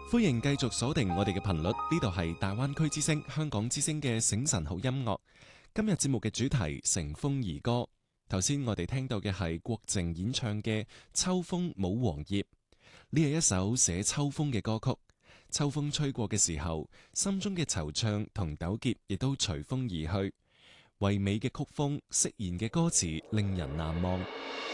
歡迎繼續鎖定我哋嘅頻率，呢度係大灣區之聲、香港之聲嘅醒神好音樂。今日節目嘅主題乘風而歌。頭先我哋聽到嘅係郭靜演唱嘅《秋風舞黃葉》，呢係一首寫秋風嘅歌曲。秋風吹過嘅時候，心中嘅惆悵同糾結亦都隨風而去。唯美嘅曲風，釋然嘅歌詞，令人難忘。